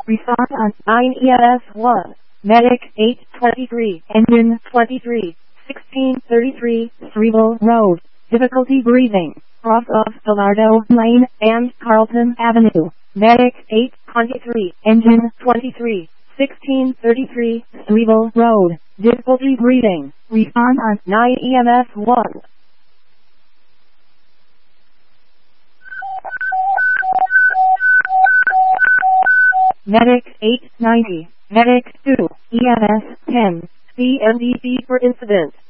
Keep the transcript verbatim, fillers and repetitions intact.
Response on nine E M S one. Medic eight twenty-three. Engine twenty-three. sixteen thirty-three. Cerebral Road. Difficulty breathing. Cross of Gallardo Lane and Carlton Avenue. Medic eight twenty-three. Engine twenty-three. sixteen thirty-three. Cerebral Road. Difficulty breathing. Response on nine E M S one. Medic eight ninety. Medic two. E M S ten. C M D C for incident.